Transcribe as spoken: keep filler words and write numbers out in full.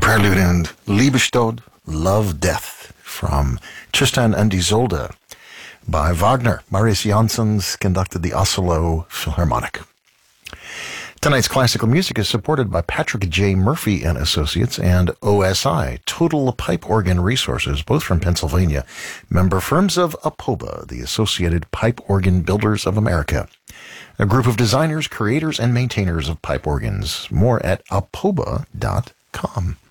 Prelude and Liebestod, Love, Death, from Tristan and Isolde by Wagner. Marius Janssens conducted the Oslo Philharmonic. Tonight's classical music is supported by Patrick J. Murphy and Associates and O S I, Total Pipe Organ Resources, both from Pennsylvania, member firms of APOBA, the Associated Pipe Organ Builders of America, a group of designers, creators, and maintainers of pipe organs. More at apoba dot com.